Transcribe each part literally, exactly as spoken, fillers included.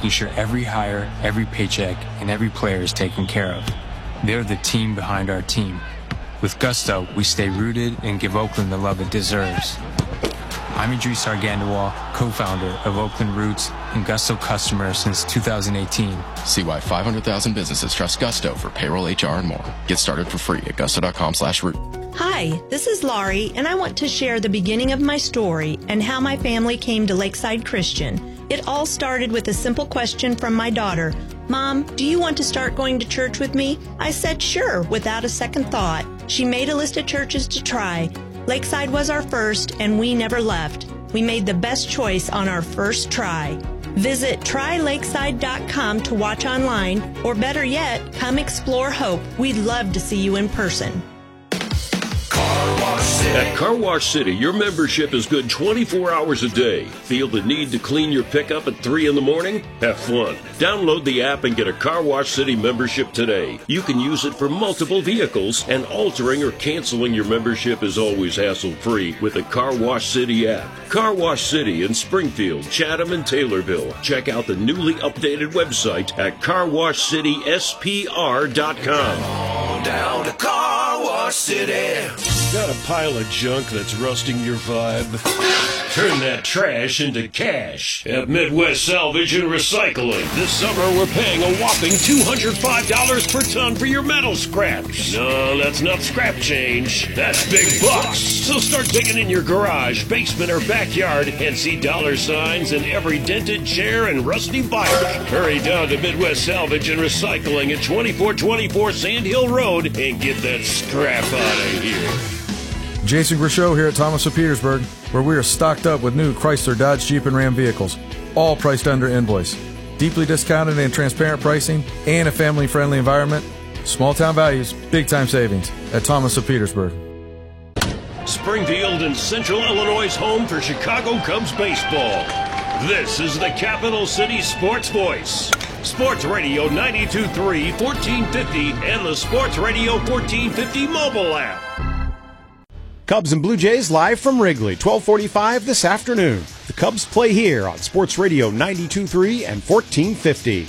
making sure every hire, every paycheck, and every player is taken care of. They're the team behind our team. With Gusto, we stay rooted and give Oakland the love it deserves. I'm Idris Argandawal, co-founder of Oakland Roots and Gusto customer since two thousand eighteen. See why five hundred thousand businesses trust Gusto for payroll, H R, and more. Get started for free at gusto.com slash root. Hi, this is Laurie, and I want to share the beginning of my story and how my family came to Lakeside Christian. It all started with a simple question from my daughter. Mom, do you want to start going to church with me? I said sure, without a second thought. She made a list of churches to try. Lakeside was our first, and we never left. We made the best choice on our first try. Visit try lakeside dot com to watch online, or better yet, come explore Hope. We'd love to see you in person. At Car Wash City, your membership is good twenty-four hours a day. Feel the need to clean your pickup at three in the morning? Have fun. Download the app and get a Car Wash City membership today. You can use it for multiple vehicles, and altering or canceling your membership is always hassle-free with the Car Wash City app. Car Wash City in Springfield, Chatham, and Taylorville. Check out the newly updated website at car wash city s p r dot com. On down to Car Wash City. Got a pile of junk that's rusting your vibe? Turn that trash into cash at Midwest Salvage and Recycling. This summer, we're paying a whopping two hundred five dollars per ton for your metal scraps. No, that's not scrap change. That's big bucks. So start digging in your garage, basement, or backyard and see dollar signs in every dented chair and rusty bike. Hurry down to Midwest Salvage and Recycling at twenty-four twenty-four Sand Hill Road and get that scrap out of here. Jason Grishow here at Thomas of Petersburg, where we are stocked up with new Chrysler, Dodge, Jeep, and Ram vehicles, all priced under invoice. Deeply discounted and transparent pricing, and a family-friendly environment. Small-town values, big-time savings at Thomas of Petersburg. Springfield and Central Illinois' home for Chicago Cubs baseball. This is the Capital City Sports Voice. Sports Radio ninety-two point three, fourteen fifty, and the Sports Radio fourteen fifty mobile app. Cubs and Blue Jays live from Wrigley, twelve forty-five this afternoon. The Cubs play here on Sports Radio ninety-two point three and fourteen fifty.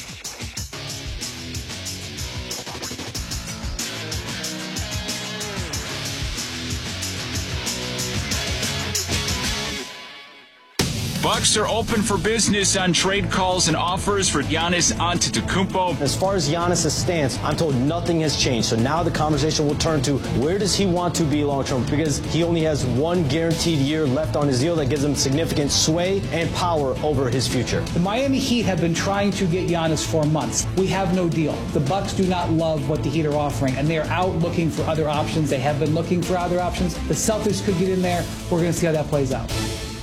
Bucks are open for business on trade calls and offers for Giannis Antetokounmpo. As far as Giannis' stance, I'm told nothing has changed. So now the conversation will turn to where does he want to be long-term? Because he only has one guaranteed year left on his deal that gives him significant sway and power over his future. The Miami Heat have been trying to get Giannis for months. We have no deal. The Bucks do not love what the Heat are offering, and they are out looking for other options. They have been looking for other options. The Celtics could get in there. We're going to see how that plays out.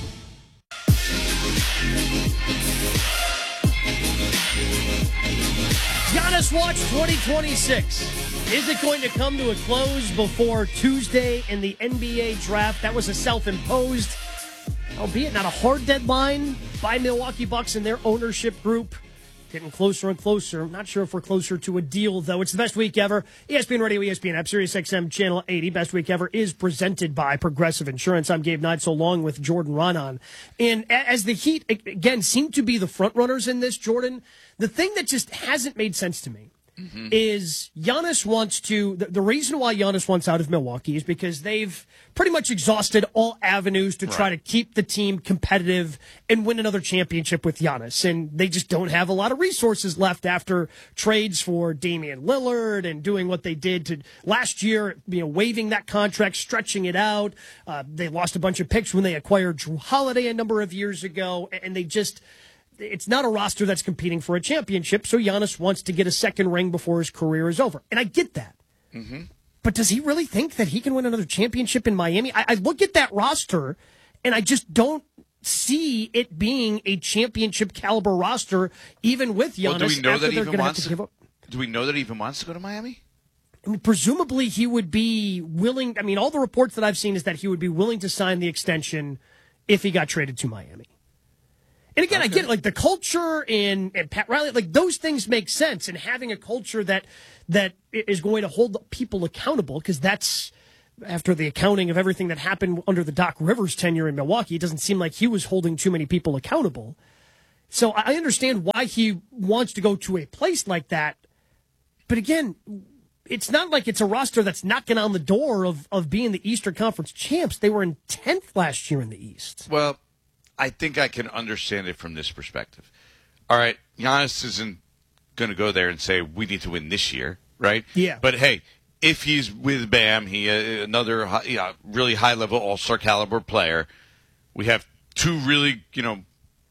Giannis Watch twenty twenty-six. Is it going to come to a close before Tuesday in the N B A draft? That was a self-imposed, albeit not a hard deadline, by Milwaukee Bucks and their ownership group. Getting closer and closer. I'm not sure if we're closer to a deal, though. It's the best week ever. E S P N Radio, E S P N app, Sirius X M, Channel eighty. Best week ever is presented by Progressive Insurance. I'm Gabe Knight, so along with Jordan Ronan. And as the Heat, again, seem to be the front runners in this, Jordan, the thing that just hasn't made sense to me mm-hmm. is Giannis wants to, the, the reason why Giannis wants out of Milwaukee is because they've pretty much exhausted all avenues to right. try to keep the team competitive and win another championship with Giannis. And they just don't have a lot of resources left after trades for Damian Lillard and doing what they did to last year, you know, waiving that contract, stretching it out. Uh, they lost a bunch of picks when they acquired Drew Holiday a number of years ago, and they just, it's not a roster that's competing for a championship, so Giannis wants to get a second ring before his career is over. And I get that. Mm-hmm. But does he really think that he can win another championship in Miami? I, I look at that roster, and I just don't see it being a championship caliber roster, even with Giannis. Well, do we know after that he they're even gonna wants have to to? give up. Do we know that he even wants to go to Miami? I mean, presumably, he would be willing. I mean, all the reports that I've seen is that he would be willing to sign the extension if he got traded to Miami. And again, okay. I get it, like the culture and, and Pat Riley, like those things make sense. And having a culture that that is going to hold people accountable, because that's, after the accounting of everything that happened under the Doc Rivers tenure in Milwaukee, it doesn't seem like he was holding too many people accountable. So I understand why he wants to go to a place like that. But again, it's not like it's a roster that's knocking on the door of, of being the Eastern Conference champs. They were in tenth last year in the East. Well, I think I can understand it from this perspective. All right, Giannis isn't going to go there and say, we need to win this year, right? Yeah. But, hey, if he's with Bam, he uh, another high, yeah, really high-level all-star caliber player, we have two really, you know,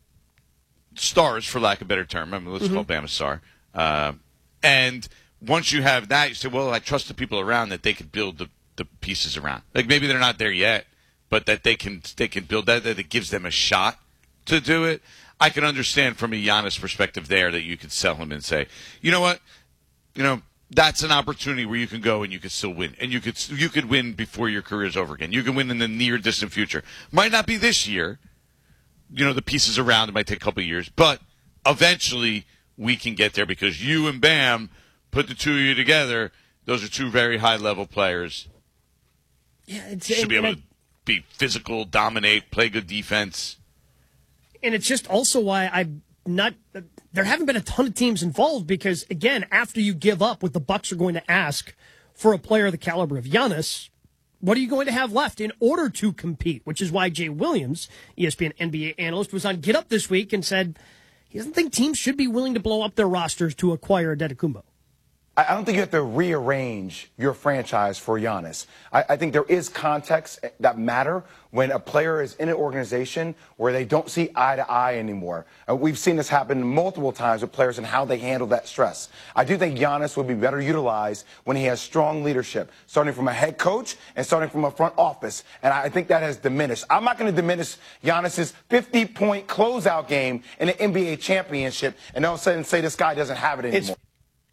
stars, for lack of a better term. I mean, let's mm-hmm. call Bam a star. Uh, and once you have that, you say, well, I trust the people around that they can build the, the pieces around. Like, maybe they're not there yet, but that they can they can build that, that it gives them a shot to do it. I can understand from a Giannis perspective there that you could sell him and say, you know what, you know, that's an opportunity where you can go and you could still win. And you could you could win before your career is over again. You can win in the near distant future. Might not be this year. You know, the pieces around it might take a couple of years. But eventually we can get there because you and Bam put the two of you together. Those are two very high-level players. Yeah, it's, you should be able I, to be physical, dominate, play good defense. And it's just also why I'm not – there haven't been a ton of teams involved because, again, after you give up what the Bucks are going to ask for a player of the caliber of Giannis, what are you going to have left in order to compete? Which is why Jay Williams, E S P N N B A analyst, was on Get Up this week and said he doesn't think teams should be willing to blow up their rosters to acquire Antetokounmpo. I don't think you have to rearrange your franchise for Giannis. I, I think there is context that matter when a player is in an organization where they don't see eye to eye anymore. Uh, we've seen this happen multiple times with players and how they handle that stress. I do think Giannis would be better utilized when he has strong leadership, starting from a head coach and starting from a front office. And I think that has diminished. I'm not going to diminish Giannis's fifty-point closeout game in an N B A championship and all of a sudden say this guy doesn't have it anymore. It's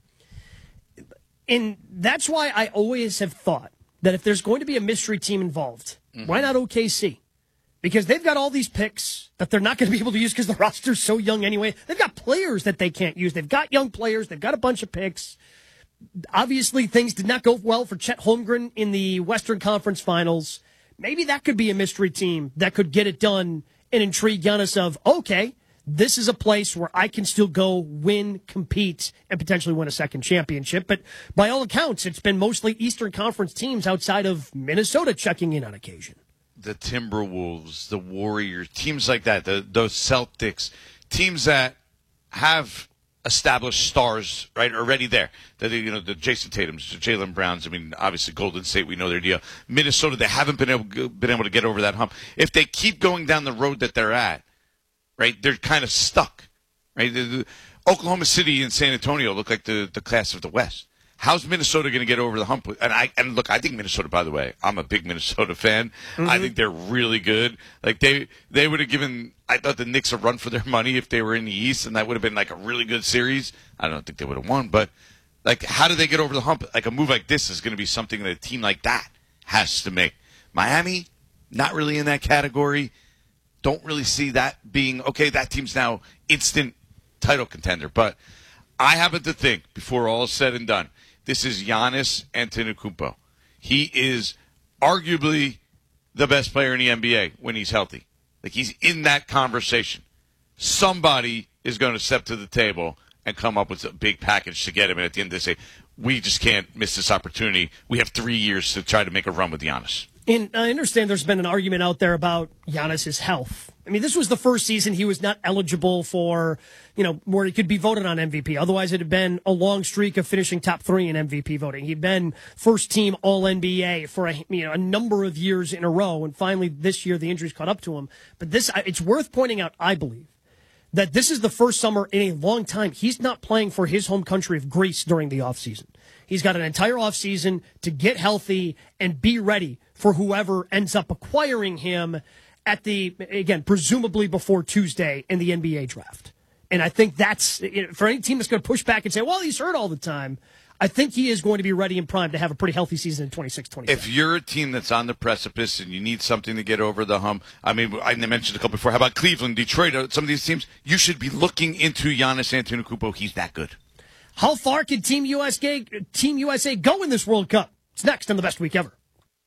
And that's why I always have thought that if there's going to be a mystery team involved, mm-hmm. why not O K C? Because they've got all these picks that they're not going to be able to use because the roster's so young anyway. They've got players that they can't use. They've got young players. They've got a bunch of picks. Obviously, things did not go well for Chet Holmgren in the Western Conference Finals. Maybe that could be a mystery team that could get it done and intrigue Giannis of, okay, this is a place where I can still go win, compete, and potentially win a second championship. But by all accounts, it's been mostly Eastern Conference teams outside of Minnesota checking in on occasion. The Timberwolves, the Warriors, teams like that, the, those Celtics, teams that have established stars, right, already there. The, you know, the Jason Tatums, the Jaylen Browns. I mean, obviously Golden State, we know their deal. Minnesota, they haven't been able been able to get over that hump. If they keep going down the road that they're at, right, they're kind of stuck, right? The, the, Oklahoma City and San Antonio look like the, the class of the West. How's Minnesota going to get over the hump? And I and look, I think Minnesota, by the way, I'm a big Minnesota fan. Mm-hmm. I think they're really good. Like they they would have given, I thought the Knicks a run for their money if they were in the East, and that would have been like a really good series. I don't think they would have won, but like, how do they get over the hump? Like a move like this is going to be something that a team like that has to make. Miami, not really in that category. Don't really see that being, okay, that team's now instant title contender. But I happen to think, before all is said and done, this is Giannis Antetokounmpo. He is arguably the best player in the N B A when he's healthy. Like, he's in that conversation. Somebody is going to step to the table and come up with a big package to get him. And at the end, they say, we just can't miss this opportunity. We have three years to try to make a run with Giannis. And I understand there's been an argument out there about Giannis's health. I mean, this was the first season he was not eligible for, you know, where he could be voted on M V P. Otherwise, it had been a long streak of finishing top three in M V P voting. He'd been first team All N B A for a, you know, a number of years in a row. And finally, this year, the injuries caught up to him. But this, it's worth pointing out, I believe, that this is the first summer in a long time he's not playing for his home country of Greece during the offseason. He's got an entire offseason to get healthy and be ready for whoever ends up acquiring him at the, again, presumably before Tuesday in the N B A draft. And I think that's, for any team that's going to push back and say, well, he's hurt all the time, I think he is going to be ready and primed to have a pretty healthy season in twenty-six twenty-seven. If you're a team that's on the precipice and you need something to get over the hump, I mean, I mentioned a couple before, how about Cleveland, Detroit, some of these teams, you should be looking into Giannis Antetokounmpo. He's that good. How far can Team U S A, Team U S A go in this World Cup? It's next on the Best Week Ever.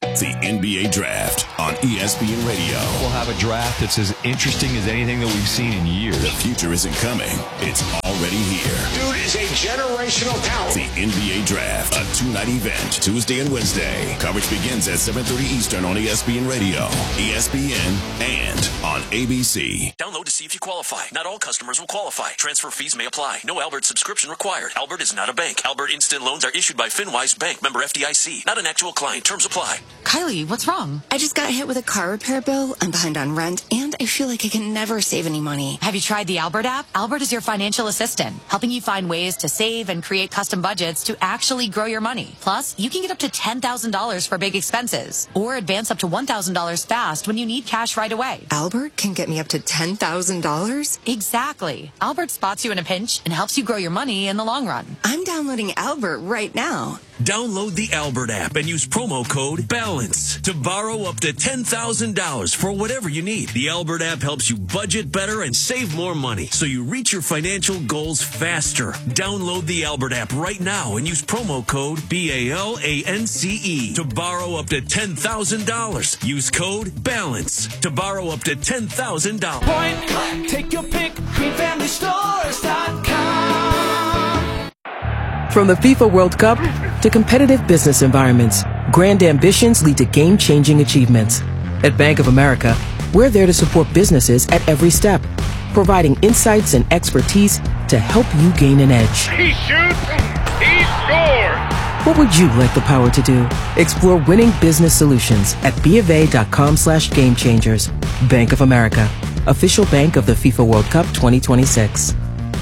The N B A Draft on E S P N Radio. We'll have a draft that's as interesting as anything that we've seen in years. The future isn't coming. It's already here. Dude is a generational talent. The N B A Draft, a two-night event, Tuesday and Wednesday. Coverage begins at seven thirty Eastern on E S P N Radio, E S P N, and on A B C. Download to see if you qualify. Not all customers will qualify. Transfer fees may apply. No Albert subscription required. Albert is not a bank. Albert Instant Loans are issued by FinWise Bank, member F D I C. Not an actual client. Terms apply. Kylie, what's wrong? I just got hit with a car repair bill. I'm behind on rent, and I feel like I can never save any money. Have you tried the Albert app? Albert is your financial assistant, helping you find ways to save and create custom budgets to actually grow your money. Plus, you can get up to ten thousand dollars for big expenses, or advance up to one thousand dollars fast when you need cash right away. Albert can get me up to ten thousand dollars? Exactly. Albert spots you in a pinch and helps you grow your money in the long run. I'm downloading Albert right now. Download the Albert app and use promo code BALANCE to borrow up to ten thousand dollars for whatever you need. The Albert app helps you budget better and save more money so you reach your financial goals faster. Download the Albert app right now and use promo code B A L A N C E to borrow up to ten thousand dollars. Use code BALANCE to borrow up to ten thousand dollars. Point blank, take your pick, green family stores dot com. From the FIFA World Cup to competitive business environments, grand ambitions lead to game-changing achievements. At Bank of America, we're there to support businesses at every step, providing insights and expertise to help you gain an edge. He shoots, he scores. What would you like the power to do? Explore winning business solutions at BofA.com slash game changers. Bank of America, official bank of the FIFA World Cup twenty twenty-six.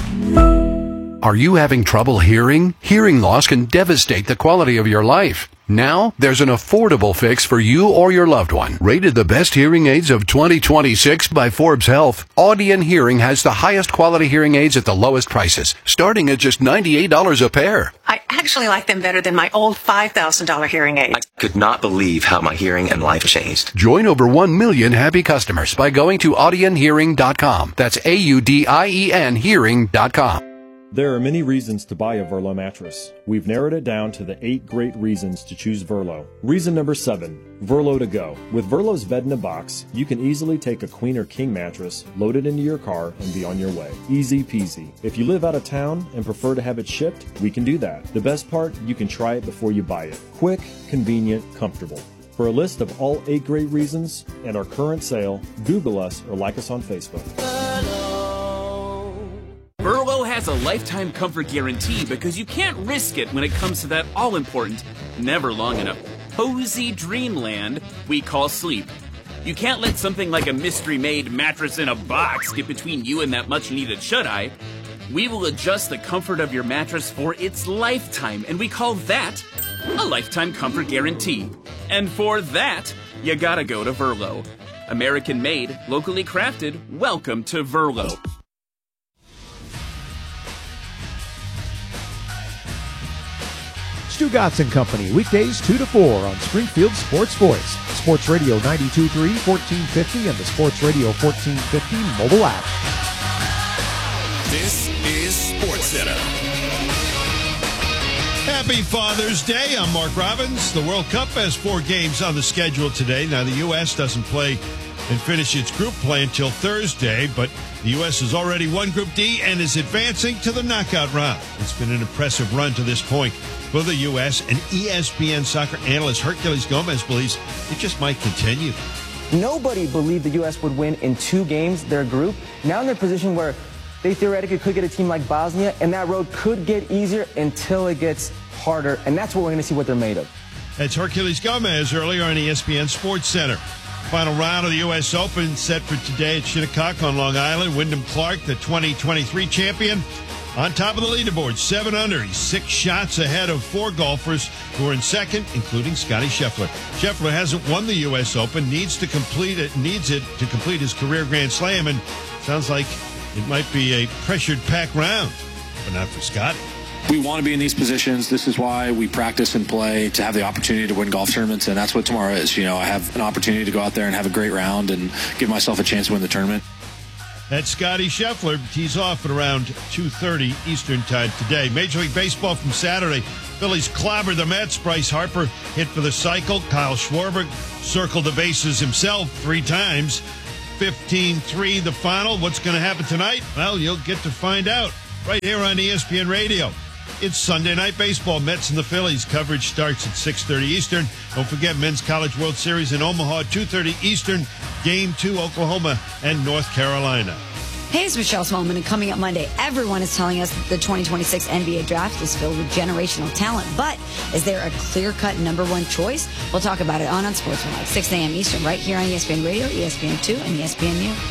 Are you having trouble hearing? Hearing loss can devastate the quality of your life. Now, there's an affordable fix for you or your loved one. Rated the best hearing aids of twenty twenty-six by Forbes Health, Audion Hearing has the highest quality hearing aids at the lowest prices, starting at just ninety-eight dollars a pair. I actually like them better than my old five thousand dollars hearing aid. I could not believe how my hearing and life changed. Join over one million happy customers by going to Audion Hearing dot com. That's A U D I E N Hearing dot com. There are many reasons to buy a Verlo mattress. We've narrowed it down to the eight great reasons to choose Verlo. Reason number seven, Verlo to go. With Verlo's bed in a box, you can easily take a queen or king mattress, load it into your car, and be on your way. Easy peasy. If you live out of town and prefer to have it shipped, we can do that. The best part, you can try it before you buy it. Quick, convenient, comfortable. For a list of all eight great reasons and our current sale, Google us or like us on Facebook. Verlo has a lifetime comfort guarantee because you can't risk it when it comes to that all-important, never long enough, cozy dreamland we call sleep. You can't let something like a mystery-made mattress in a box get between you and that much-needed shut-eye. We will adjust the comfort of your mattress for its lifetime, and we call that a lifetime comfort guarantee. And for that, you gotta go to Verlo. American-made, locally crafted, welcome to Verlo. Stu Gotson Company, weekdays two to four on Springfield Sports Voice, Sports Radio ninety-two point three, fourteen fifty, and the Sports Radio fourteen fifty mobile app. This is Sports Center. Happy Father's Day. I'm Mark Robbins. The World Cup has four games on the schedule today. Now, the U S doesn't play and finish its group play until Thursday, but the U S has already won Group D and is advancing to the knockout round. It's been an impressive run to this point for the U S, and E S P N soccer analyst Herculez Gomez believes it just might continue. Nobody believed the U S would win in two games, their group. Now in their position where they theoretically could get a team like Bosnia, and that road could get easier until it gets harder, and that's what we're going to see what they're made of. That's Herculez Gomez earlier on E S P N Sports Center. Final round of the U S Open set for today at Shinnecock on Long Island. Wyndham Clark, the twenty twenty-three champion, on top of the leaderboard, seven under. He's six shots ahead of four golfers who are in second, including Scottie Scheffler. Scheffler hasn't won the U S Open, needs to complete it, needs it to complete his career Grand Slam, and sounds like it might be a pressured pack round, but not for Scottie. We want to be in these positions. This is why we practice and play, to have the opportunity to win golf tournaments, and that's what tomorrow is. You know, I have an opportunity to go out there and have a great round and give myself a chance to win the tournament. That's Scotty Scheffler. Tees off at around two thirty Eastern Time today. Major League Baseball from Saturday. Phillies clobbered the Mets. Bryce Harper hit for the cycle. Kyle Schwarber circled the bases himself three times. fifteen three the final. What's going to happen tonight? Well, you'll get to find out right here on E S P N Radio. It's Sunday Night Baseball. Mets and the Phillies. Coverage starts at six thirty Eastern. Don't forget Men's College World Series in Omaha, two thirty Eastern. Game two, Oklahoma and North Carolina. Hey, it's Michelle Smallman, and coming up Monday, everyone is telling us that the twenty twenty-six N B A draft is filled with generational talent. But is there a clear-cut number one choice? We'll talk about it on Unsportsmanlike, six a.m. Eastern, right here on E S P N Radio, E S P N two, and E S P N U.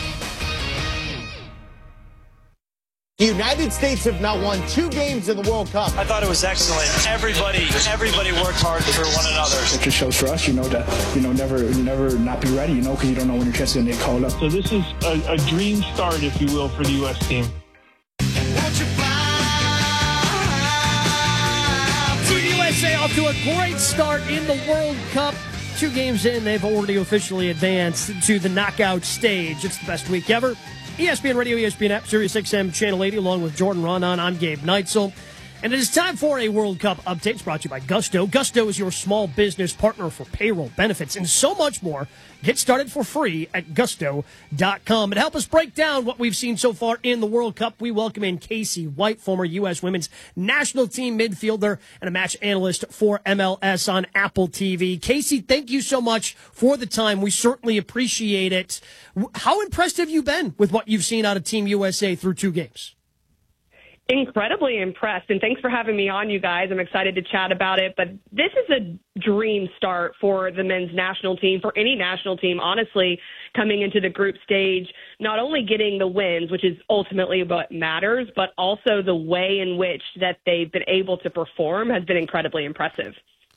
The United States have now won two games in the World Cup. I thought it was excellent. Everybody, everybody worked hard for one another. It just shows for us, you know, that, you know, never, never not be ready, you know, because you don't know when your chance is going to get called up. So this is a, a dream start, if you will, for the U S team. Team U S A off to a great start in the World Cup. Two games in, they've already officially advanced to the knockout stage. It's the best week ever. E S P N Radio, E S P N app, Sirius X M, Channel eighty, along with Jordan Ronan. I'm Gabe Neitzel. And it is time for a World Cup update. It's brought to you by Gusto. Gusto is your small business partner for payroll, benefits, and so much more. Get started for free at gusto dot com. And to help us break down what we've seen so far in the World Cup, we welcome in Casey White, former U S women's national team midfielder and a match analyst for M L S on Apple T V. Casey, thank you so much for the time. We certainly appreciate it. How impressed have you been with what you've seen out of Team U S A through two games? Incredibly impressed, and thanks for having me on, you guys. I'm excited to chat about it, but this is a dream start for the men's national team, for any national team, honestly, coming into the group stage, not only getting the wins, which is ultimately what matters, but also the way in which that they've been able to perform has been incredibly impressive.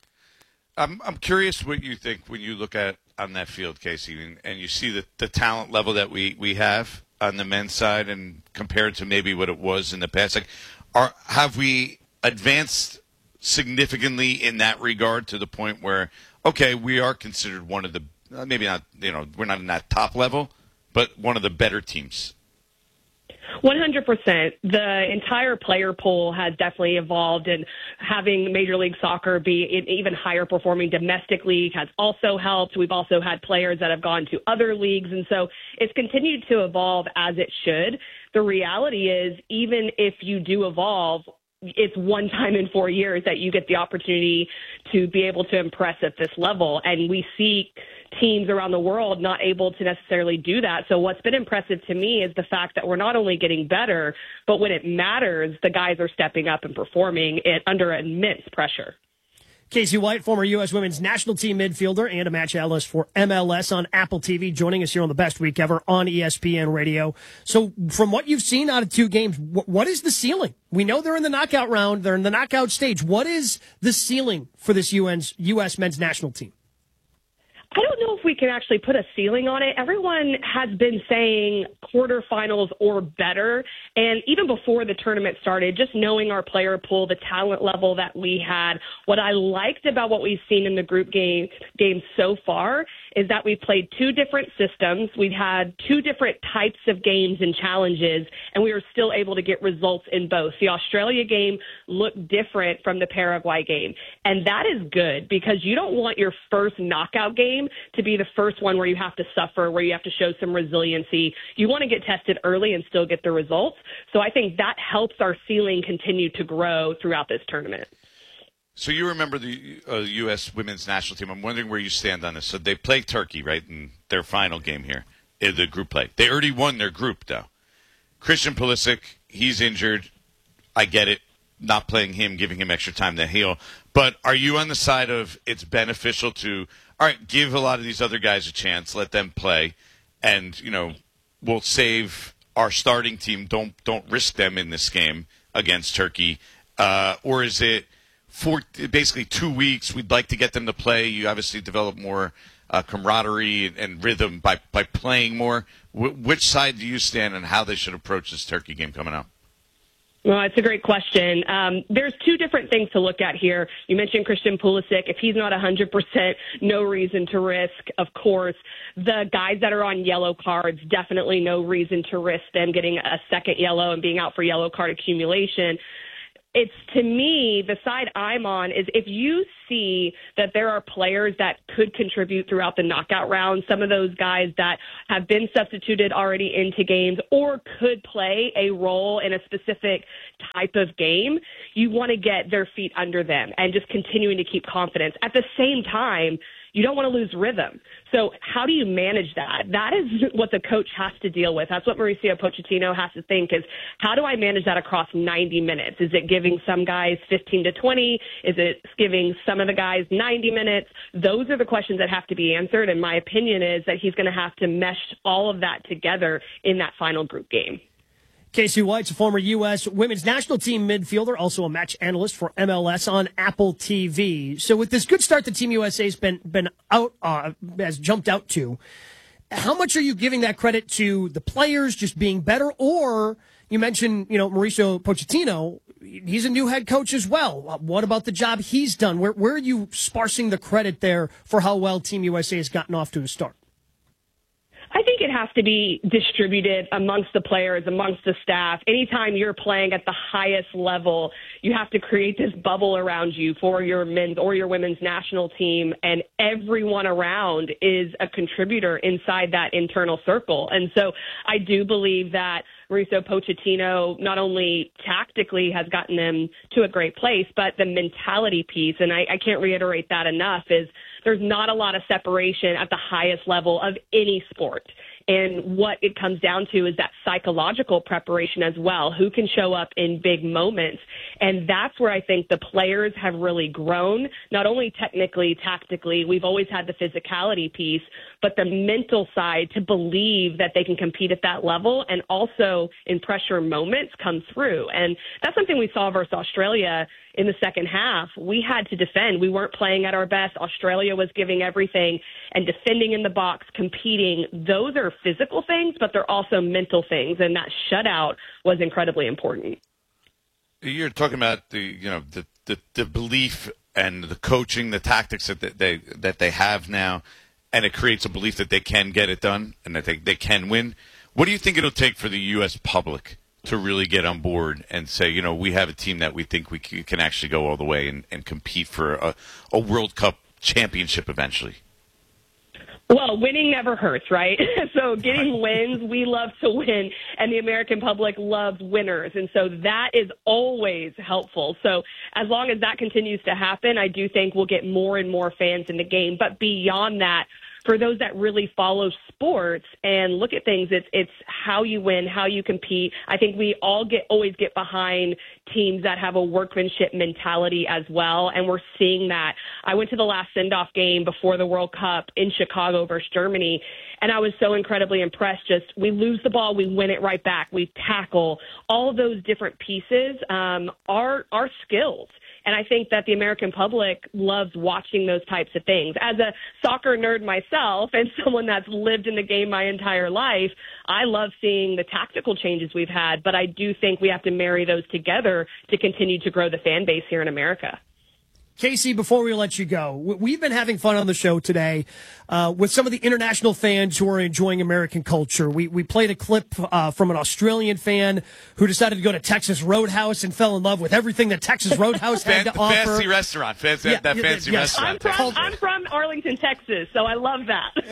I'm I'm curious what you think when you look at on that field, Casey, and, and you see the, the talent level that we, we have on the men's side and compared to maybe what it was in the past. Like, are have we advanced significantly in that regard to the point where, okay, we are considered one of the, maybe not, you know, we're not in that top level, but one of the better teams? one hundred percent. The entire player pool has definitely evolved, and having Major League Soccer be an even higher performing domestic league has also helped. We've also had players that have gone to other leagues, and so it's continued to evolve as it should. The reality is, even if you do evolve, it's one time in four years that you get the opportunity to be able to impress at this level. And we see teams around the world not able to necessarily do that. So what's been impressive to me is the fact that we're not only getting better, but when it matters, the guys are stepping up and performing it under immense pressure. Casey White, former U S women's national team midfielder and a match analyst for M L S on Apple T V, joining us here on the best week ever on E S P N Radio. So from what you've seen out of two games, what is the ceiling? We know they're in the knockout round. They're in the knockout stage. What is the ceiling for this U S men's national team? I don't know if we can actually put a ceiling on it. Everyone has been saying quarterfinals or better. And even before the tournament started, just knowing our player pool, the talent level that we had, what I liked about what we've seen in the group game games so far is that we played two different systems. We've had two different types of games and challenges, and we were still able to get results in both. The Australia game looked different from the Paraguay game, and that is good because you don't want your first knockout game to be the first one where you have to suffer, where you have to show some resiliency. You want to get tested early and still get the results. So I think that helps our ceiling continue to grow throughout this tournament. So you remember the uh, U S women's national team. I'm wondering where you stand on this. So they played Turkey, right, in their final game here, in the group play. They already won their group, though. Christian Pulisic, he's injured. I get it, not playing him, giving him extra time to heal. But are you on the side of it's beneficial to, all right, give a lot of these other guys a chance, let them play, and, you know, we'll save our starting team. Don't don't risk them in this game against Turkey. Uh, or is it for basically two weeks, we'd like to get them to play. You obviously develop more uh, camaraderie and, and rhythm by, by playing more. W- which side do you stand on how they should approach this Turkey game coming up? Well, it's a great question. Um, there's two different things to look at here. You mentioned Christian Pulisic. If he's not one hundred percent, no reason to risk, of course. The guys that are on yellow cards, definitely no reason to risk them getting a second yellow and being out for yellow card accumulation. It's, to me, the side I'm on is if you see that there are players that could contribute throughout the knockout round, some of those guys that have been substituted already into games or could play a role in a specific type of game, you want to get their feet under them and just continuing to keep confidence. At the same time, you don't want to lose rhythm. So how do you manage that? That is what the coach has to deal with. That's what Mauricio Pochettino has to think is, how do I manage that across ninety minutes? Is it giving some guys fifteen to twenty? Is it giving some of the guys ninety minutes? Those are the questions that have to be answered. And my opinion is that he's going to have to mesh all of that together in that final group game. Casey White's a former U S women's national team midfielder, also a match analyst for M L S on Apple T V. So with this good start that Team U S A's been been out uh, has jumped out to, how much are you giving that credit to the players just being better, or you mentioned you know Mauricio Pochettino, he's a new head coach as well. What about the job he's done? Where where are you sparsing the credit there for how well Team U S A has gotten off to a start? I think it has to be distributed amongst the players, amongst the staff. Anytime you're playing at the highest level, you have to create this bubble around you for your men's or your women's national team, and everyone around is a contributor inside that internal circle. And so I do believe that Mauricio Pochettino not only tactically has gotten them to a great place, but the mentality piece, and I, I can't reiterate that enough, is there's not a lot of separation at the highest level of any sport. And what it comes down to is that psychological preparation as well. Who can show up in big moments? And that's where I think the players have really grown, not only technically, tactically. We've always had the physicality piece, but the mental side to believe that they can compete at that level and also in pressure moments come through. And that's something we saw versus Australia in the second half. We had to defend. We weren't playing at our best. Australia was giving everything and defending in the box, competing. Those are physical things, but they're also mental things. And that shutout was incredibly important. You're talking about the, you know, the, the, the belief and the coaching, the tactics that they, that they have now, and it creates a belief that they can get it done and that they, they can win. What do you think it'll take for the U S public to really get on board and say, you know, we have a team that we think we can actually go all the way and, and compete for a, a World Cup championship eventually? Well, winning never hurts, right? So getting wins, we love to win, and the American public loves winners. And so that is always helpful. So as long as that continues to happen, I do think we'll get more and more fans in the game. But beyond that, for those that really follow sports and look at things, it's it's how you win, how you compete. I think we all get always get behind teams that have a workmanship mentality as well, and we're seeing that. I went to the last send-off game before the World Cup in Chicago versus Germany, and I was so incredibly impressed. Just we lose the ball, we win it right back, we tackle. All of those different pieces um, are are skills. And I think that the American public loves watching those types of things. As a soccer nerd myself and someone that's lived in the game my entire life, I love seeing the tactical changes we've had, but I do think we have to marry those together to continue to grow the fan base here in America. Casey, before we let you go, we've been having fun on the show today uh, with some of the international fans who are enjoying American culture. We we played a clip uh, from an Australian fan who decided to go to Texas Roadhouse and fell in love with everything that Texas Roadhouse had to offer. Fancy restaurant. Fancy, yeah, that yeah, fancy yes. restaurant. I'm from, I'm from Arlington, Texas, so I love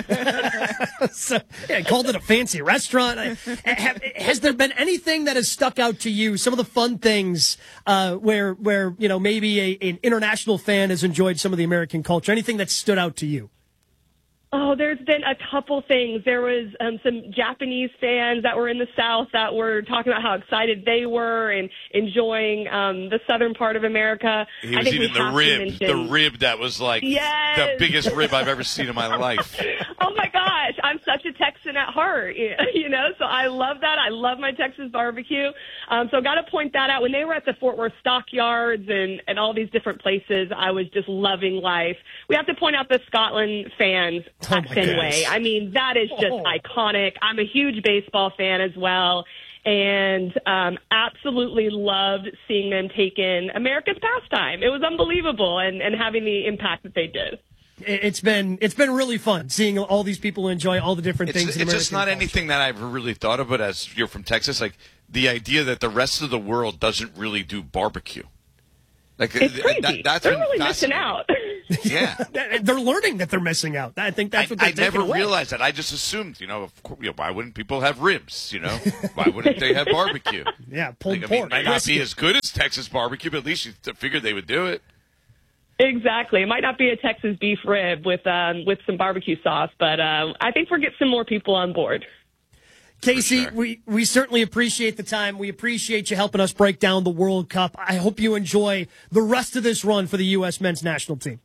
that. so, yeah, called it a fancy restaurant. Have, has there been anything that has stuck out to you? Some of the fun things uh, where, where you know, maybe a, an international fan has enjoyed some of the American culture? Anything that stood out to you? Oh, there's been a couple things. There was um, some Japanese fans that were in the South that were talking about how excited they were and enjoying um, the southern part of America. He I was think eating the rib, mention... the rib that was like yes. the biggest rib I've ever seen in my life. Oh, my gosh. I'm such a Texan at heart, you know, so I love that. I love my Texas barbecue. Um, so I got to point that out. When they were at the Fort Worth Stockyards and, and all these different places, I was just loving life. We have to point out the Scotland fans at oh Fenway. I mean, that is just oh. iconic. I'm a huge baseball fan as well. and um, absolutely loved seeing them take in America's pastime. It was unbelievable, and, and having the impact that they did. It's been it's been really fun seeing all these people enjoy all the different It's, things. it's in just not culture. anything that I've really thought of, but as you're from Texas, like the idea that the rest of the world doesn't really do barbecue. Like It's crazy. That, that's They're been really missing fascinating. out. Yeah. They're learning that they're missing out. I think that's I, what they're I taking never away. realized that. I just assumed, you know, of course, you know, why wouldn't people have ribs? You know, why wouldn't they have barbecue? Yeah, pulled like, I mean, pork. it might not brisket. be as good as Texas barbecue, but at least you figured they would do it. Exactly. It might not be a Texas beef rib with um, with some barbecue sauce, but um, I think we're getting some more people on board. Casey, we, we certainly appreciate the time. We appreciate you helping us break down the World Cup. I hope you enjoy the rest of this run for the U S men's national team.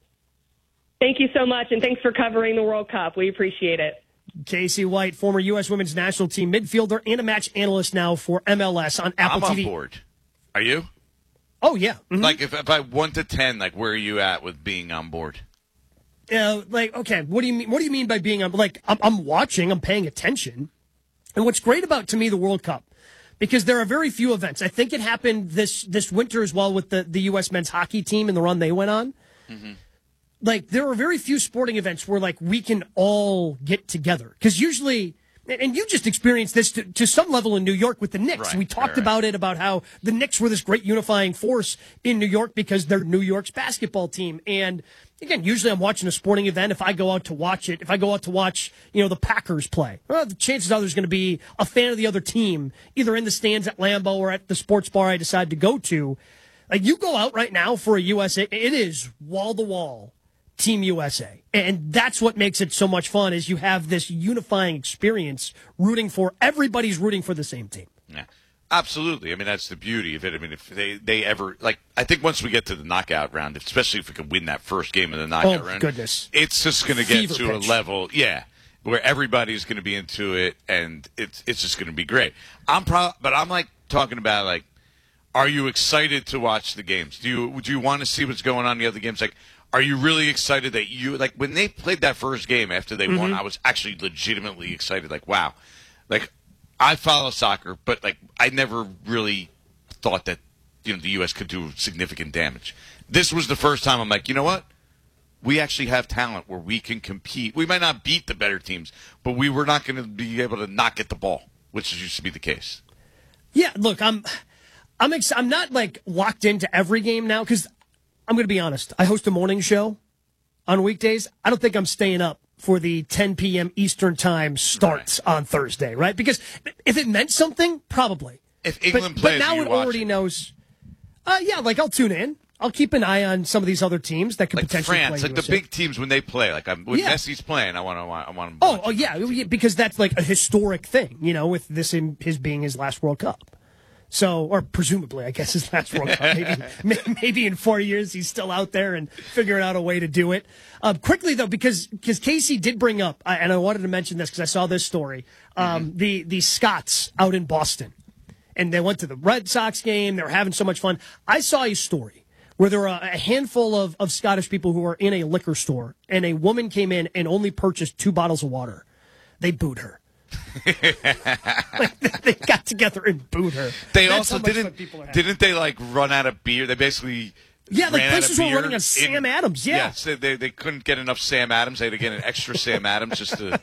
Thank you so much, and thanks for covering the World Cup. We appreciate it. Casey White, former U S women's national team midfielder and a match analyst now for M L S on Apple I'm T V. on board. Are you? Oh, yeah. Mm-hmm. Like, if, if I one to ten, like, where are you at with being on board? Uh, like, okay, what do you mean? What do you mean by being on? Like, I'm, I'm watching, I'm paying attention, and what's great about to me the World Cup, because there are very few events. I think it happened this this winter as well with the the U S men's hockey team and the run they went on. Mm-hmm. Like, there are very few sporting events where like we can all get together, because usually. And you just experienced this to, to some level in New York with the Knicks. Right, we talked right, right. about it, about how the Knicks were this great unifying force in New York because they're New York's basketball team. And again, usually I'm watching a sporting event. If I go out to watch it, if I go out to watch, you know, the Packers play, well, the chances are there's going to be a fan of the other team, either in the stands at Lambeau or at the sports bar I decide to go to. Like, you go out right now for a U S A, it is wall to wall. Team U S A. And that's what makes it so much fun, is you have this unifying experience rooting for, everybody's rooting for the same team. Yeah, absolutely. I mean, that's the beauty of it. I mean, if they, they ever, like, I think once we get to the knockout round, especially if we can win that first game of the knockout Oh, round, goodness. it's just going to get Fever to pitch. a level, yeah, where everybody's going to be into it, and it's it's just going to be great. I'm pro, but I'm like talking about, like, are you excited to watch the games? Do you do you want to see what's going on in the other games? Like, are you really excited that you, like, when they played that first game after they Mm-hmm. won, I was actually legitimately excited. Like, wow. Like, I follow soccer, but, like, I never really thought that, you know, the U S could do significant damage. This was the first time I'm like, you know what? We actually have talent where we can compete. We might not beat the better teams, but we were not going to be able to not get the ball, which used to be the case. Yeah, look, I'm I'm ex- I'm not like locked into every game now, because I'm going to be honest. I host a morning show on weekdays. I don't think I'm staying up for the ten p.m. Eastern time starts right. on Thursday, right? Because if it meant something, probably. If England but, plays, but now you it watch already it. knows. Uh, yeah, like I'll tune in. I'll keep an eye on some of these other teams that could Like potentially France, play like U S A. the big teams when they play. Like I'm, when Yeah. Messi's playing, I want to. I want him. Oh, oh yeah, because that's like a historic thing, you know, with this in his being his last World Cup. So, or presumably, I guess his last World Cup. Maybe, maybe in four years he's still out there and figuring out a way to do it. Um, quickly though, because because Casey did bring up, and I wanted to mention this because I saw this story. Um, mm-hmm. The the Scots out in Boston, and they went to the Red Sox game. They were having so much fun. I saw a story where there were a, a handful of, of Scottish people who were in a liquor store, and a woman came in and only purchased two bottles of water. They booed her. Like, they got together and booed her. They That's also how much didn't. fun people are having. Didn't they like run out of beer? They basically Yeah, like ran out of places were beer running on Sam in- Adams. Yeah. Yes, they, they they couldn't get enough Sam Adams. They had to get an extra Sam Adams just to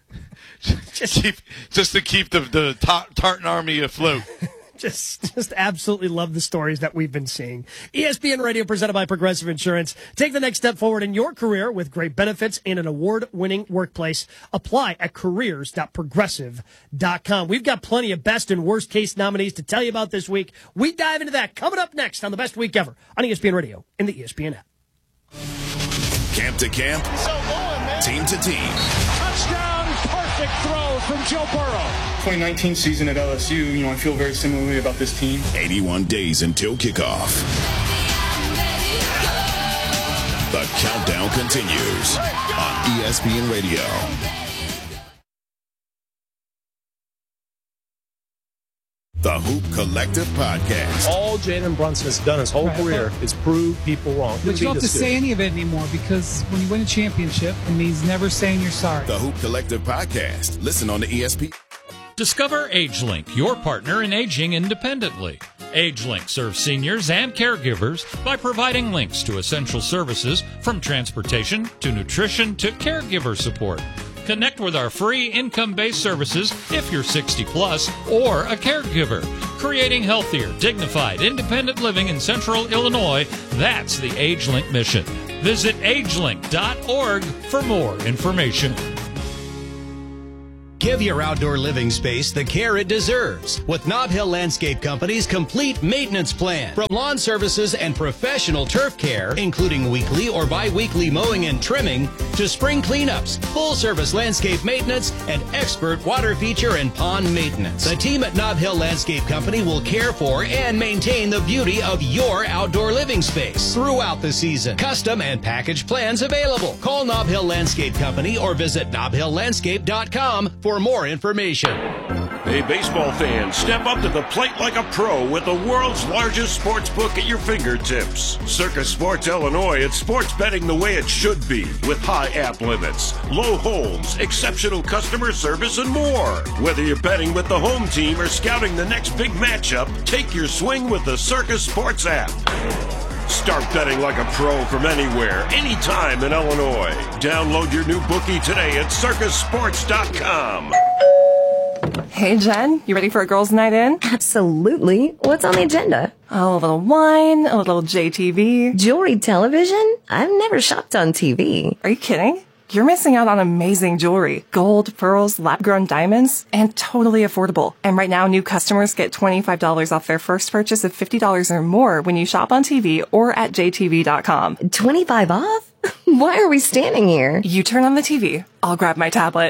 just keep just to keep the the tar- Tartan Army afloat. Just, just absolutely love the stories that we've been seeing. E S P N Radio presented by Progressive Insurance. Take the next step forward in your career with great benefits and an award-winning workplace. Apply at careers dot progressive dot com. We've got plenty of best and worst case nominees to tell you about this week. We dive into that coming up next on the Best Week Ever on E S P N Radio and the E S P N app. Camp to camp, team to team. Touchdown, perfect throw from Joe Burrow. twenty nineteen season at L S U, you know, I feel very similarly about this team. eighty-one days until kickoff. The countdown continues on E S P N Radio. The Hoop Collective Podcast. All Jalen Brunson has done his whole Right, career but- is prove people wrong. But you don't have to say any of it anymore, because when you win a championship, it means never saying you're sorry. The Hoop Collective Podcast. Listen on the E S P N. Discover AgeLink, your partner in aging independently. AgeLink serves seniors and caregivers by providing links to essential services from transportation to nutrition to caregiver support. Connect with our free income-based services if you're sixty plus or a caregiver. Creating healthier, dignified, independent living in Central Illinois, that's the AgeLink mission. Visit agelink dot org for more information. Give your outdoor living space the care it deserves with Nob Hill Landscape Company's complete maintenance plan. From lawn services and professional turf care, including weekly or bi-weekly mowing and trimming, to spring cleanups, full-service landscape maintenance, and expert water feature and pond maintenance. The team at Nob Hill Landscape Company will care for and maintain the beauty of your outdoor living space throughout the season. Custom and package plans available. Call Nob Hill Landscape Company or visit nob hill landscape dot com for more information. Hey, baseball fans, step up to the plate like a pro with the world's largest sports book at your fingertips. Circus Sports Illinois, it's sports betting the way it should be, with high app limits, low holds, exceptional customer service, and more. Whether you're betting with the home team or scouting the next big matchup, take your swing with the Circus Sports app. Start betting like a pro from anywhere, anytime in Illinois. Download your new bookie today at circus sports dot com. Hey, Jen, you ready for a girls' night in? Absolutely. What's on the agenda? Oh, a little wine, a little J T V. Jewelry television? I've never shopped on T V. Are you kidding? You're missing out on amazing jewelry. Gold, pearls, lab-grown diamonds, and totally affordable. And right now, new customers get twenty-five dollars off their first purchase of fifty dollars or more when you shop on T V or at j t v dot com. twenty-five off? Why are we standing here? You turn on the T V. I'll grab my tablet.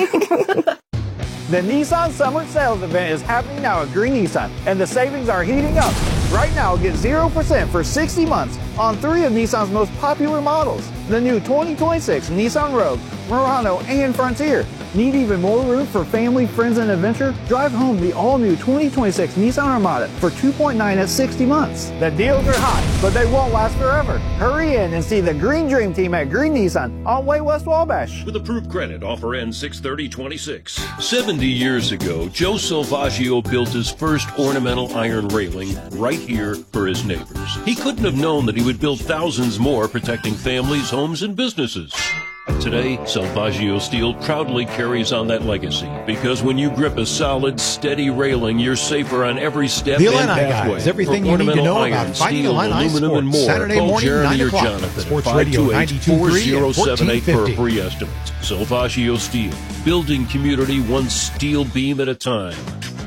The Nissan Summer Sales Event is happening now at Green Nissan, and the savings are heating up. Right now, get zero percent for sixty months on three of Nissan's most popular models. The new twenty twenty-six Nissan Rogue, Murano, and Frontier. Need even more room for family, friends, and adventure? Drive home the all-new twenty twenty-six Nissan Armada for two point nine at sixty months. The deals are hot, but they won't last forever. Hurry in and see the Green Dream Team at Green Nissan on Way West Wabash. With approved credit, offer ends six thirty twenty-six. seventy years ago, Joe Salvaggio built his first ornamental iron railing right here for his neighbors. He couldn't have known that he would build thousands more, protecting families, homes, and businesses. Today, Salvaggio Steel proudly carries on that legacy, because when you grip a solid, steady railing, you're safer on every step the and Illini pathway. Guys, everything For you need to know iron, about fighting steel, Illini aluminum, sports. and more. Saturday Call morning, Jeremy nine or o'clock. Jonathan Sports at Radio five two eight, ninety-two four point three oh and seven eight for a fourteen fifty. free estimate. Salvaggio Steel, building community one steel beam at a time.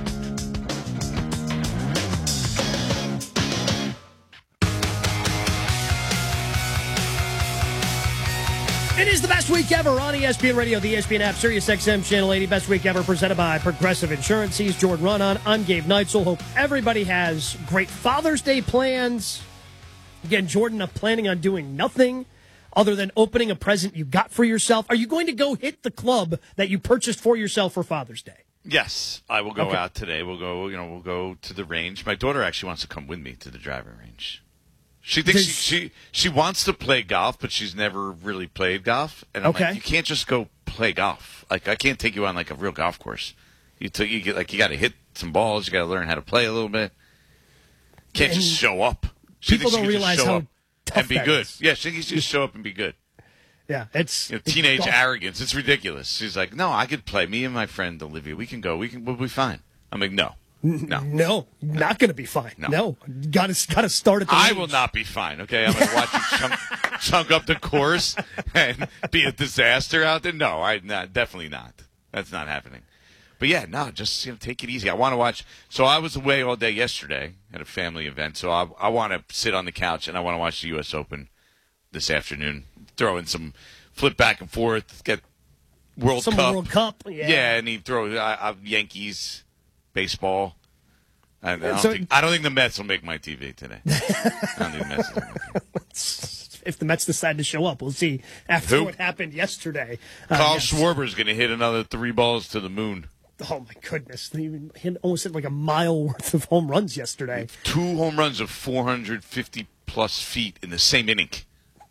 It is the best week ever on E S P N Radio, the E S P N app, Sirius X M Channel eighty. Best week ever presented by Progressive Insurance. He's Jordan Run-On. I'm Gabe Neitzel. Hope everybody has great Father's Day plans. Again, Jordan, I'm planning on doing nothing other than opening a present you got for yourself. Are you going to go hit the club that you purchased for yourself for Father's Day? Yes, I will go Okay. out today. We'll go, you know, we'll go to the range. My daughter actually wants to come with me to the driving range. She thinks she, she she wants to play golf, but she's never really played golf. And I'm Okay. like, you can't just go play golf. Like, I can't take you on like a real golf course. You t- you get like you got to hit some balls. You got to learn how to play a little bit. Can't And just show up. She people thinks she don't can just realize show how up tough and be that good. is. Yeah, she thinks just show up and be good. Yeah, it's, You know, it's teenage golf. arrogance. It's ridiculous. She's like, no, I could play. Me and my friend Olivia, we can go. We can. We'll be fine. I'm like, no, no, No, not going to be fine. No. No, got to got to start at the I range. will not be fine. Okay, I'm going to watch you chunk, chunk up the course and be a disaster out there. No, I not definitely not. That's not happening. But yeah, no, just you know, take it easy. I want to watch. So I was away all day yesterday at a family event. So I, I want to sit on the couch and I want to watch the U S Open this afternoon. Throw in some flip back and forth. Get World Some Cup. World Cup, yeah. Yeah, and he throw uh, uh, Yankees baseball. I, I, don't So- think, I don't think the Mets will make my T V today. I don't think the Mets will make my T V. If the Mets decide to show up, we'll see after Who? what happened yesterday. Uh, Carl yes. Schwarber's going to hit another three balls to the moon. Oh, my goodness. He hit, almost hit like a mile worth of home runs yesterday. Two home runs of four hundred fifty plus feet in the same inning.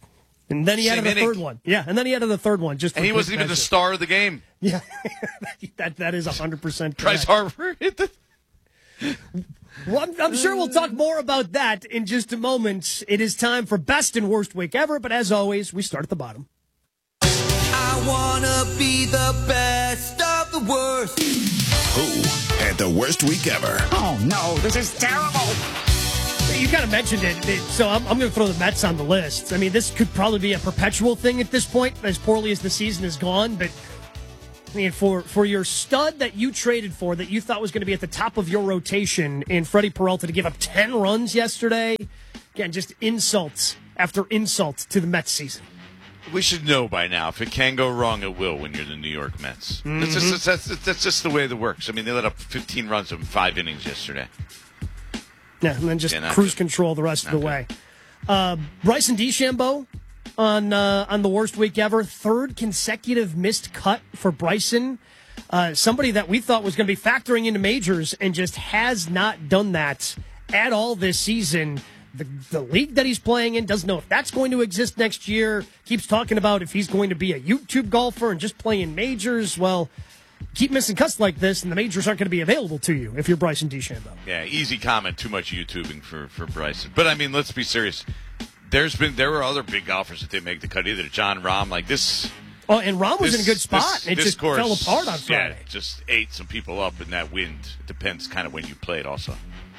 And then he Same added a inning. third one. Yeah, and then he added a third one. Just for And he good wasn't even the measure. star of the game. Yeah, that that is one hundred percent Bryce correct. Harper hit the... Well, I'm, I'm sure we'll talk more about that in just a moment. It is time for best and worst week ever, but as always, we start at the bottom. I wanna be the best of the worst. Who had the worst week ever? Oh no, this is terrible. You kind of mentioned it, it- so I'm, I'm going to throw the Mets on the list. I mean, this could probably be a perpetual thing at this point, as poorly as the season has gone. But I mean, for for your stud that you traded for, that you thought was going to be at the top of your rotation, in Freddie Peralta to give up ten runs yesterday, again, just insults after insult to the Mets season. We should know by now. If it can go wrong, it will when you're the New York Mets. Mm-hmm. That's, just, that's, that's just the way it works. I mean, they let up fifteen runs in five innings yesterday. Yeah, and then just Yeah, not cruise good. control the rest of Not the way. Uh, Bryson DeChambeau on uh, on the worst week ever. Third consecutive missed cut for Bryson. Uh, somebody that we thought was going to be factoring into majors and just has not done that at all this season. The, the league that he's playing in doesn't know if that's going to exist next year. Keeps talking about if he's going to be a YouTube golfer and just play in majors. Well, keep missing cuts like this, and the majors aren't going to be available to you if you're Bryson DeChambeau. Yeah, easy comment. Too much YouTubing for, for Bryson. But, I mean, let's be serious. There's been There were other big golfers that didn't make the cut either. John Rahm, like this... Oh, and Rahm was this- in a good spot. this- it this just course, fell apart on Friday. Yeah, just ate some people up in that wind. It depends kind of when you played also.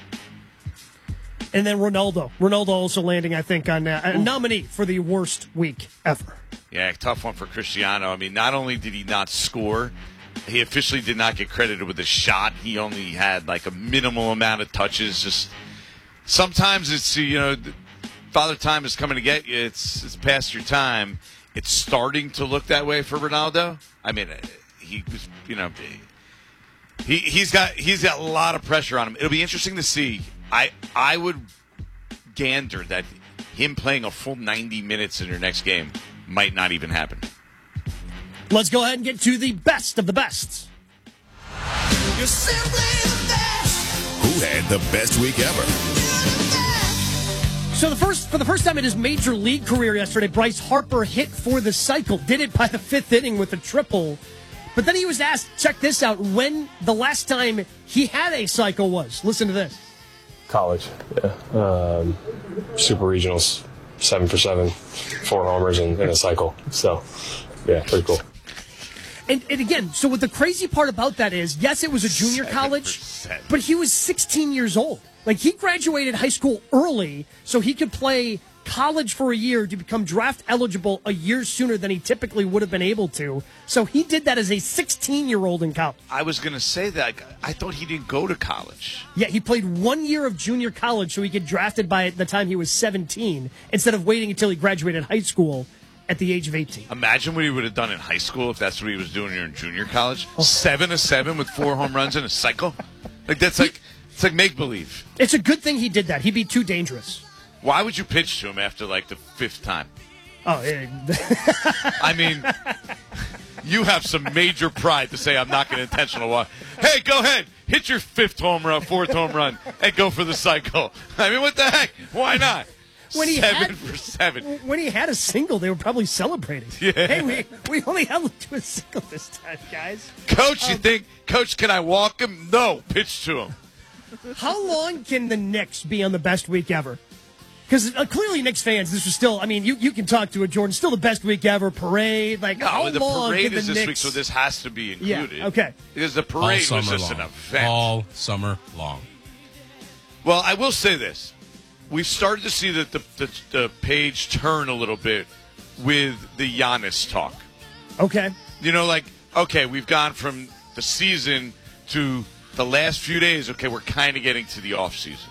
And then Ronaldo. Ronaldo also landing, I think, on uh, a nominee for the worst week ever. Yeah, tough one for Cristiano. I mean, not only did he not score, he officially did not get credited with a shot. He only had like a minimal amount of touches. Just sometimes it's, you know, Father Time is coming to get you. It's it's past your time. It's starting to look that way for Ronaldo. I mean, he was, you know, he he's got he's got a lot of pressure on him. It'll be interesting to see. I I would gander that him playing a full ninety minutes in your next game might not even happen. Let's go ahead and get to the best of the best. You're simply the best. Who had the best week ever? So the first, for the first time in his major league career yesterday, Bryce Harper hit for the cycle. Did it by the fifth inning with a triple. But then he was asked, check this out, when the last time he had a cycle was. Listen to this. College, yeah. Um, super regionals, seven for seven, four homers in, in a cycle. So, yeah, pretty cool. And, and again, so what the crazy part about that is, yes, it was a junior college, but he was sixteen years old. Like, he graduated high school early so he could play college for a year to become draft eligible a year sooner than he typically would have been able to. So he did that as a sixteen-year-old in college. I was going to say that. I thought he didn't go to college. Yeah, he played one year of junior college so he get drafted by the time he was seventeen instead of waiting until he graduated high school at the age of eighteen. Imagine what he would have done in high school if that's what he was doing here in junior college. Seven to seven with four home runs in a cycle. Like that's like it's like make believe. It's a good thing he did that. He'd be too dangerous. Why would you pitch to him after like the fifth time? Oh, yeah. I mean, you have some major pride to say I'm not going to intentional walk. Hey, go ahead, hit your fifth home run, fourth home run, and go for the cycle. I mean, what the heck? Why not? When he seven had, for seven. When he had a single, they were probably celebrating. Yeah. Hey, we, we only held him to a single this time, guys. Coach, you Um, think, Coach, can I walk him? No, pitch to him. How long can the Knicks be on the best week ever? Because uh, clearly Knicks fans, this was still, I mean, you, you can talk to it, Jordan, still the best week ever, parade. Like, No, how the long parade can the is this Knicks... week, so this has to be Yeah, included. okay. Because the All parade was summer just long. an event. All summer long. Well, I will say this. We've started to see that the, the, the page turn a little bit with the Giannis talk. Okay. You know, like, okay, we've gone from the season to the last few days. Okay, we're kind of getting to the offseason.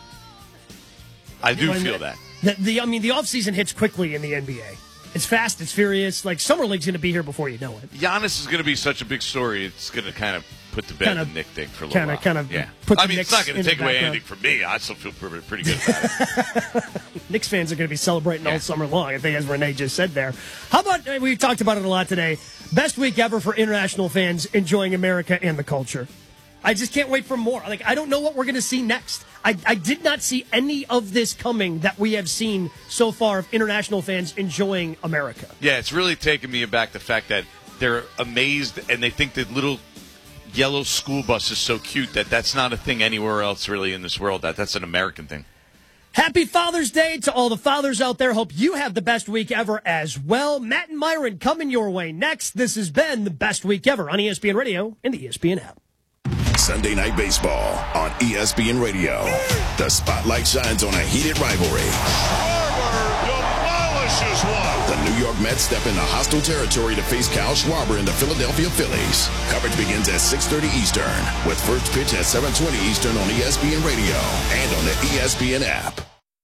I do When feel the- that. The, the, I mean, the offseason hits quickly in the N B A. It's fast, it's furious. Like, Summer League's going to be here before you know it. Giannis is going to be such a big story. It's going to kind of put to bed Kind of- the Nick thing for a little kinda- while. kind of yeah. put the I mean, Knicks it's not going in to the take away background. anything from me. I still feel pretty, pretty good about it. Knicks fans are going to be celebrating all summer long, I think, as Renee just said there. How about, uh, we've talked about it a lot today, best week ever for international fans enjoying America and the culture. I just can't wait for more. Like, I don't know what we're going to see next. I, I did not see any of this coming that we have seen so far of international fans enjoying America. Yeah, it's really taken me aback, the fact that they're amazed and they think that little yellow school bus is so cute that that's not a thing anywhere else really in this world. That That's an American thing. Happy Father's Day to all the fathers out there. Hope you have the best week ever as well. Matt and Myron coming your way next. This has been the best week ever on E S P N Radio and the E S P N app. Sunday Night Baseball on E S P N Radio. The spotlight shines on a heated rivalry. Demolishes one. The New York Mets step into hostile territory to face Kyle Schwarber and the Philadelphia Phillies. Coverage begins at six thirty Eastern with first pitch at seven twenty Eastern on E S P N Radio and on the E S P N app.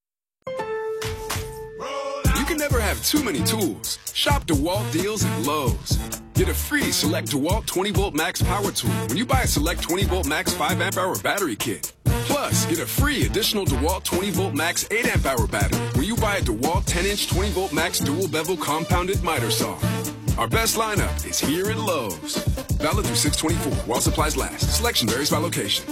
You can never have too many tools. Shop DeWalt deals at Lowe's. Get a free Select DeWalt twenty volt Max power tool when you buy a Select twenty volt Max five amp hour battery kit. Plus, get a free additional DeWalt twenty volt Max eight amp hour battery when you buy a DeWalt ten inch twenty volt Max dual bevel compounded miter saw. Our best lineup is here at Lowe's. Valid through six twenty-four while supplies last. Selection varies by location.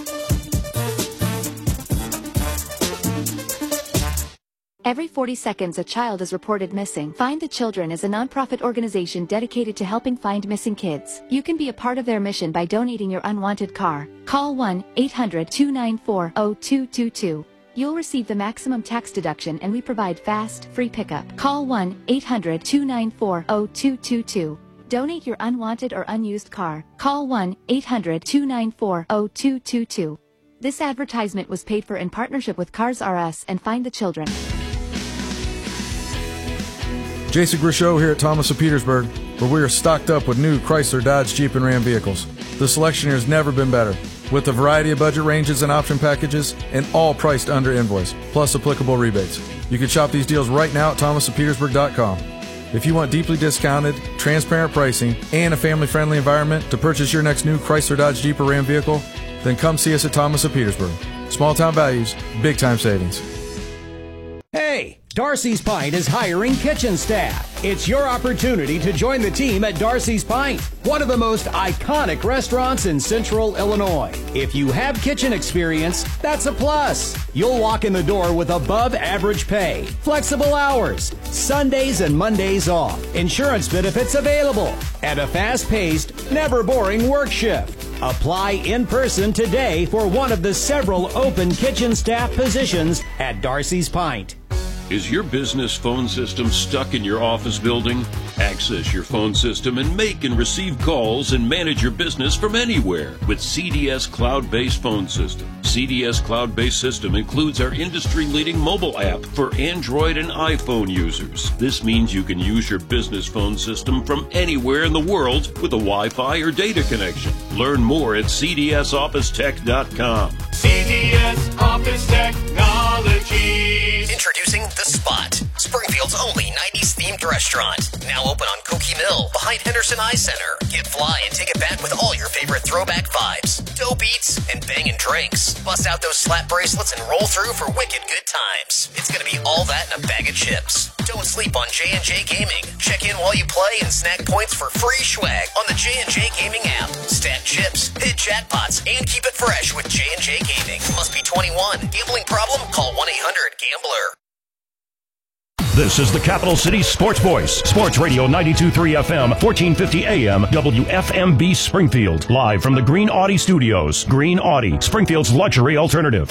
Every forty seconds, a child is reported missing. Find the Children is a nonprofit organization dedicated to helping find missing kids. You can be a part of their mission by donating your unwanted car. Call one eight hundred two nine four zero two two two. You'll receive the maximum tax deduction and we provide fast, free pickup. Call one eight hundred two nine four zero two two two. Donate your unwanted or unused car. Call one eight hundred two nine four zero two two two. This advertisement was paid for in partnership with Cars R Us and Find the Children. Jason Grishow here at Thomas of Petersburg, where we are stocked up with new Chrysler, Dodge, Jeep, and Ram vehicles. The selection here has never been better, with a variety of budget ranges and option packages, and all priced under invoice, plus applicable rebates. You can shop these deals right now at thomas of petersburg dot com. If you want deeply discounted, transparent pricing, and a family-friendly environment to purchase your next new Chrysler, Dodge, Jeep, or Ram vehicle, then come see us at Thomas of Petersburg. Small-town values, big-time savings. Hey, Darcy's Pint is hiring kitchen staff. It's your opportunity to join the team at Darcy's Pint, one of the most iconic restaurants in Central Illinois. If you have kitchen experience, that's a plus. You'll walk in the door with above average pay, flexible hours, Sundays and Mondays off, insurance benefits available, and a fast-paced, never boring work shift. Apply in person today for one of the several open kitchen staff positions at Darcy's Pint. Is your business phone system stuck in your office building? Access your phone system and make and receive calls and manage your business from anywhere with C D S Cloud-Based Phone System. C D S Cloud-Based System includes our industry-leading mobile app for Android and iPhone users. This means you can use your business phone system from anywhere in the world with a Wi-Fi or data connection. Learn more at c d s office tech dot com. C D S Office Technologies. Introducing The Spot, Springfield's only nineties themed restaurant. Now open on Cokie Mill, behind Henderson Eye Center. Get fly and take it back with all your favorite throwback vibes. Dope eats and bangin' drinks. Bust out those slap bracelets and roll through for wicked good times. It's gonna be all that and a bag of chips. Don't sleep on J and J Gaming. Check in while you play and snag points for free swag on the J and J Gaming app. Stack chips, hit jackpots, and keep it fresh with J and J Gaming. Must be twenty-one. Gambling problem? Call one eight hundred gambler. This is the Capital City Sports Voice. Sports Radio ninety-two point three F M, fourteen fifty A M, W F M B Springfield. Live from the Green Audi Studios. Green Audi, Springfield's luxury alternative.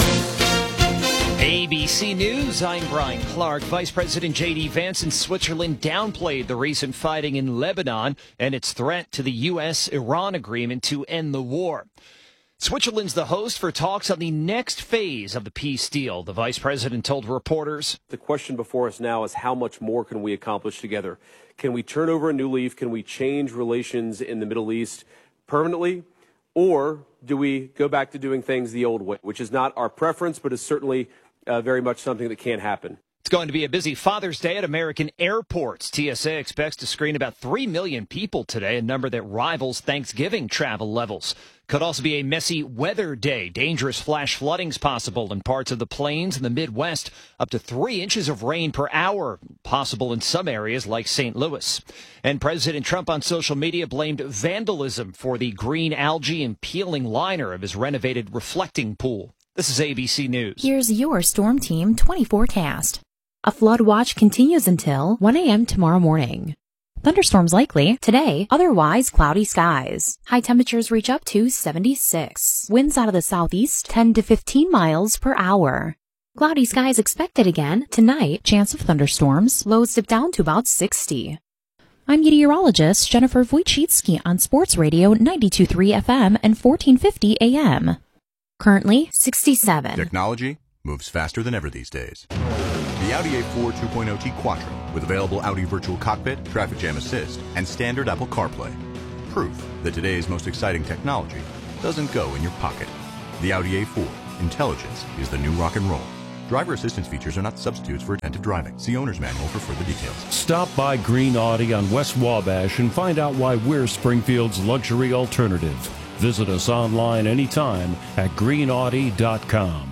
A B C News, I'm Brian Clark. Vice President J D Vance in Switzerland downplayed the recent fighting in Lebanon and its threat to the U S Iran agreement to end the war. Switzerland's the host for talks on the next phase of the peace deal, the vice president told reporters. The question before us now is how much more can we accomplish together? Can we turn over a new leaf? Can we change relations in the Middle East permanently? Or do we go back to doing things the old way, which is not our preference, but is certainly uh, very much something that can happen. It's going to be a busy Father's Day at American airports. T S A expects to screen about three million people today, a number that rivals Thanksgiving travel levels. Could also be a messy weather day. Dangerous flash flooding's possible in parts of the plains and the Midwest. Up to three inches of rain per hour possible in some areas like Saint Louis. And President Trump on social media blamed vandalism for the green algae and peeling liner of his renovated reflecting pool. This is A B C News. Here's your Storm Team twenty forecast. A flood watch continues until one a.m. tomorrow morning. Thunderstorms likely today, otherwise cloudy skies. High temperatures reach up to seventy-six. Winds out of the southeast ten to fifteen miles per hour. Cloudy skies expected again tonight. Chance of thunderstorms. Lows dip down to about sixty. I'm meteorologist Jennifer Wojcicki on Sports Radio ninety-two point three F M and fourteen fifty A M. Currently sixty-seven. Technology moves faster than ever these days. The Audi A four two point oh T Quattro with available Audi Virtual Cockpit, Traffic Jam Assist, and standard Apple CarPlay. Proof that today's most exciting technology doesn't go in your pocket. The Audi A four. Intelligence is the new rock and roll. Driver assistance features are not substitutes for attentive driving. See owner's manual for further details. Stop by Green Audi on West Wabash and find out why we're Springfield's luxury alternative. Visit us online anytime at green audi dot com.